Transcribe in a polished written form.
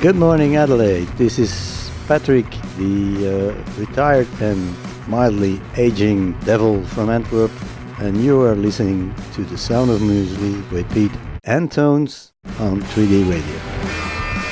Good morning, Adelaide. This is Patrick, the retired and mildly aging devil from Antwerp, and you are listening to The Sound of Muesli with Pete and Tones on 3D Radio.